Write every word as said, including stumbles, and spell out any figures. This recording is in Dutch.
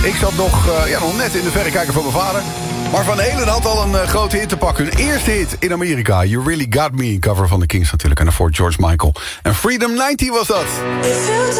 Ik zat nog, uh, ja, nog net in de verrekijker van mijn vader. Maar Van Halen had al een uh, grote hit te pakken. Hun eerste hit in Amerika. You Really Got Me, cover van de Kings natuurlijk. En daarvoor George Michael. En Freedom negentig was dat.